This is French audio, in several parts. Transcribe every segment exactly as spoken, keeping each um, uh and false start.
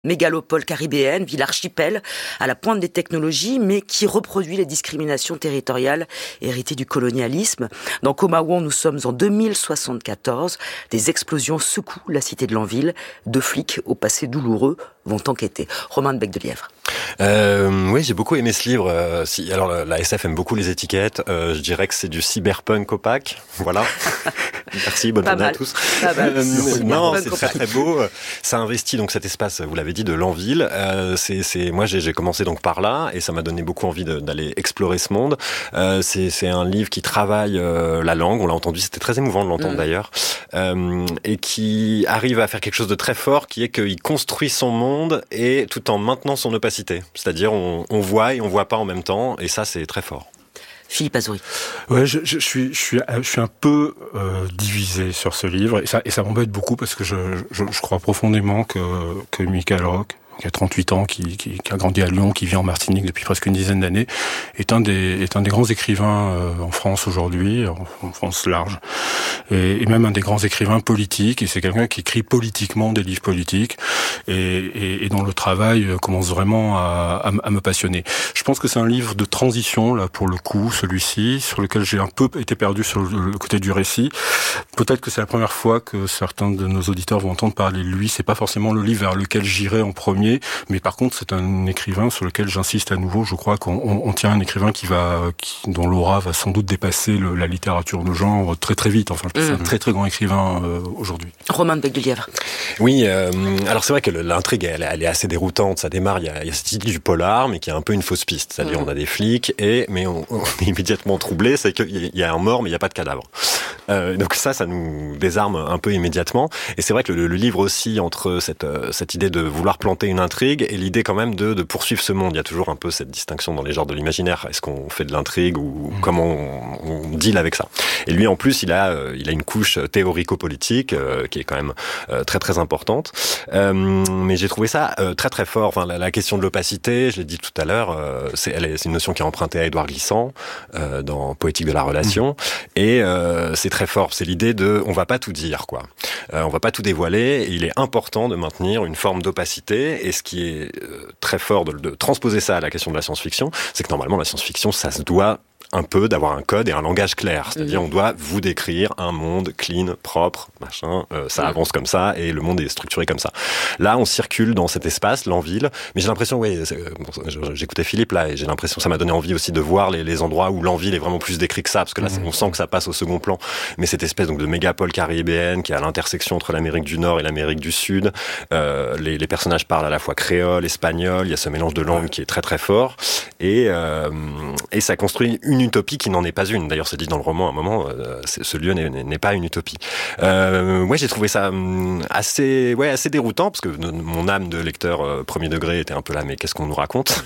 mégalopole caribéenne, ville archipel, à la pointe des technologies, mais qui reproduit les discriminations territoriales héritées du colonialisme. Dans Comaouan, nous sommes en deux mille soixante-quatorze. Des explosions secouent la cité de Lanville. Deux flics au passé douloureux vont enquêter. Romain de Bec-de-Lièvre. Euh, oui, j'ai beaucoup aimé ce livre. Euh, si, alors, la S F aime beaucoup les étiquettes. Euh, je dirais que c'est du cyberpunk opaque. Voilà. Merci, bonne journée à tous. Euh, non, c'est très très beau. Ça investit donc cet espace, vous l'avez dit, de Lanville. Euh, c'est, c'est, moi, j'ai, j'ai commencé donc par là et ça m'a donné beaucoup envie de, d'aller explorer ce monde. Euh, c'est, c'est un livre qui travaille euh, la langue. On l'a entendu, c'était très émouvant de l'entendre mmh. d'ailleurs, euh, et qui arrive à faire quelque chose de très fort, qui est qu'il construit son monde et tout en maintenant son opacité. C'est-à-dire, on, on voit et on voit pas en même temps, et ça, c'est très fort. Philippe Azouri. Ouais, je, je, je suis, je suis, je suis un peu euh, divisé sur ce livre, et ça, et ça m'embête beaucoup parce que je, je, je crois profondément que que Michael Roch, qui a trente-huit ans, qui, qui, qui a grandi à Lyon, qui vit en Martinique depuis presque une dizaine d'années, est un des, est un des grands écrivains euh, en France aujourd'hui, en, en France large, et, et même un des grands écrivains politiques. Et c'est quelqu'un qui écrit politiquement des livres politiques, et, et, et dont le travail commence vraiment à, à, à me passionner. Je pense que c'est un livre de transition, là, pour le coup, celui-ci, sur lequel j'ai un peu été perdu sur le, le côté du récit. Peut-être que c'est la première fois que certains de nos auditeurs vont entendre parler de lui. C'est pas forcément le livre vers lequel j'irai en premier. Mais par contre, c'est un écrivain sur lequel j'insiste à nouveau. Je crois qu'on on, on tient un écrivain qui va, qui, dont l'aura va sans doute dépasser le, la littérature de genre très très vite. Enfin, c'est mmh. un très très grand écrivain euh, aujourd'hui. Romain de Bec-de-Lièvre. Oui, euh, alors c'est vrai que l'intrigue, elle, elle est assez déroutante. Ça démarre, il y a, il y a cette idée du polar, mais qui est un peu une fausse piste. C'est-à-dire, mmh. on a des flics, et mais on, on est immédiatement troublé, c'est qu'il y a un mort, mais il n'y a pas de cadavre. Euh, donc ça, ça nous désarme un peu immédiatement. Et c'est vrai que le, le livre aussi, entre cette, cette idée de vouloir planter une intrigue et l'idée quand même de, de poursuivre ce monde. Il y a toujours un peu cette distinction dans les genres de l'imaginaire. Est-ce qu'on fait de l'intrigue ou mmh. comment on, on deal avec ça? Et lui, en plus, il a, il a une couche théorico-politique euh, qui est quand même euh, très très importante. Euh, mais j'ai trouvé ça euh, très très fort. Enfin, la, la question de l'opacité, je l'ai dit tout à l'heure, euh, c'est, elle est, c'est une notion qui est empruntée à Édouard Glissant euh, dans Poétique de la relation. Mmh. Et euh, c'est très fort. C'est l'idée de, on va pas tout dire, quoi. Euh, on va pas tout dévoiler. Et il est important de maintenir une forme d'opacité. Et ce qui est très fort de, de transposer ça à la question de la science-fiction, c'est que normalement la science-fiction, ça se doit un peu d'avoir un code et un langage clair. C'est-à-dire, mmh. on doit vous décrire un monde clean, propre, machin, euh, ça mmh. avance comme ça, et le monde est structuré comme ça. Là, on circule dans cet espace, Lanville, mais j'ai l'impression, oui, bon, j'écoutais Philippe là, et j'ai l'impression que ça m'a donné envie aussi de voir les, les endroits où Lanville est vraiment plus décrit que ça, parce que là, mmh. on sent que ça passe au second plan. Mais cette espèce donc de mégapole caribéenne qui est à l'intersection entre l'Amérique du Nord et l'Amérique du Sud, euh, les, les personnages parlent à la fois créole, espagnol, il y a ce mélange de langues qui est très très fort, et, euh, et ça construit une utopie qui n'en est pas une. D'ailleurs, c'est dit dans le roman à un moment, euh, ce lieu n'est, n'est pas une utopie. Euh, ouais, j'ai trouvé ça assez, ouais, assez déroutant, parce que mon âme de lecteur euh, premier degré était un peu là, mais qu'est-ce qu'on nous raconte?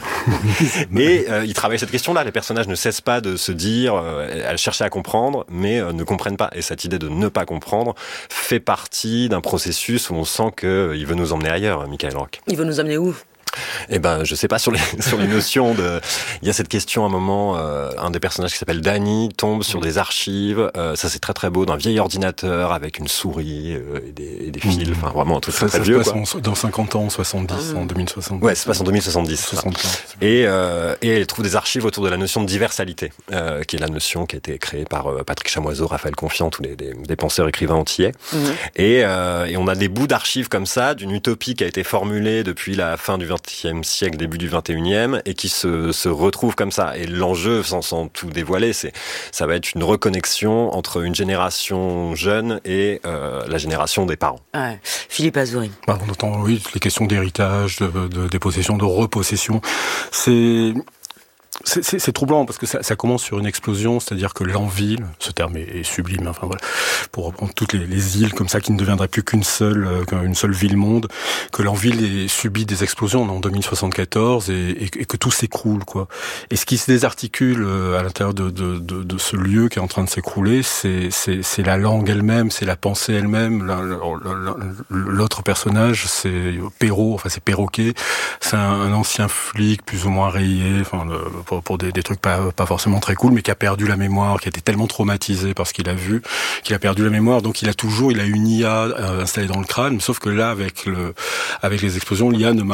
Et euh, il travaille cette question-là. Les personnages ne cessent pas de se dire, euh, elles cherchent à comprendre, mais euh, ne comprennent pas. Et cette idée de ne pas comprendre fait partie d'un processus où on sent qu'il euh, veut nous emmener ailleurs, Michael Roch. Il veut nous emmener où? Eh ben, je sais pas, sur les sur les notions de. Il y a cette question à un moment, euh, un des personnages qui s'appelle Danny tombe sur des archives. Euh, ça c'est très très beau, d'un vieil ordinateur avec une souris euh, et des, et des fils. Enfin, vraiment un truc très, très vieux. Ça se passe en, dans cinquante ans, soixante-dix, mmh. en deux mille soixante-dix. Ouais, ça se passe en deux mille soixante-dix. soixante-dix. Et euh, et elle trouve des archives autour de la notion de diversalité, euh, qui est la notion qui a été créée par euh, Patrick Chamoiseau, Raphaël Confiant, tous les des, des penseurs écrivains antillais. Mmh. Et euh, et on a des bouts d'archives comme ça d'une utopie qui a été formulée depuis la fin du vingtième siècle, début du vingt et unième, et qui se, se retrouve comme ça. Et l'enjeu, sans, sans tout dévoiler, c'est, ça va être une reconnexion entre une génération jeune et euh, la génération des parents. Ouais. Philippe Azouri. Bah, on entend, oui, les questions d'héritage, de, de dépossession, de repossession. C'est... C'est, c'est, c'est troublant parce que ça, ça commence sur une explosion, c'est-à-dire que Lanville, ce terme est, est sublime, enfin voilà, pour reprendre toutes les, les îles comme ça qui ne deviendraient plus qu'une seule, euh, qu'une seule ville-monde, que Lanville ait subi des explosions en deux mille soixante-quatorze et, et, et que tout s'écroule, quoi. Et ce qui se désarticule euh, à l'intérieur de, de, de, de ce lieu qui est en train de s'écrouler, c'est, c'est, c'est la langue elle-même, c'est la pensée elle-même. La, la, la, l'autre personnage, c'est Perrault, enfin c'est Perroquet, c'est un, un ancien flic plus ou moins rayé, enfin le, pour, pour des, des trucs pas, pas forcément très cool, mais qui a perdu la mémoire, qui a été tellement traumatisé par ce qu'il a vu, qu'il a perdu la mémoire. Donc il a toujours, il a une I A euh, installée dans le crâne, sauf que là, avec le, avec les explosions, l'I A ne marche